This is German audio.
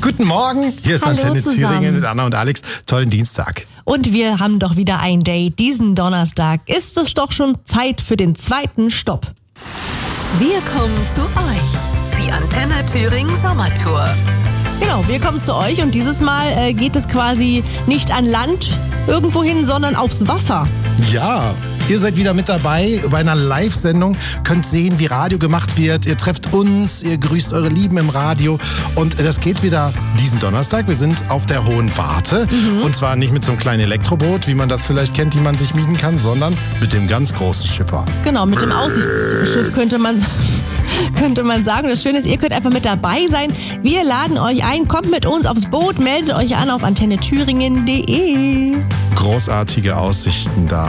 Guten Morgen, hier ist Hallo Antenne zusammen. Thüringen mit Anna und Alex. Tollen Dienstag. Und wir haben doch wieder ein Date. Diesen Donnerstag ist es doch schon Zeit für den zweiten Stopp. Wir kommen zu euch. Die Antenne Thüringen Sommertour. Genau, wir kommen zu euch und dieses Mal geht es quasi nicht an Land irgendwo hin, sondern aufs Wasser. Ja, ihr seid wieder mit dabei bei einer Live-Sendung. Könnt sehen, wie Radio gemacht wird. Ihr trefft uns, ihr grüßt eure Lieben im Radio. Und das geht wieder diesen Donnerstag. Wir sind auf der Hohen Warte. Und zwar nicht mit so einem kleinen Elektroboot, wie man das vielleicht kennt, die man sich mieten kann, sondern mit dem ganz großen Schipper. Genau, mit dem Aussichtsschiff könnte man sagen. Das Schöne ist, ihr könnt einfach mit dabei sein. Wir laden euch ein, kommt mit uns aufs Boot, meldet euch an auf antennethüringen.de. Großartige Aussichten da.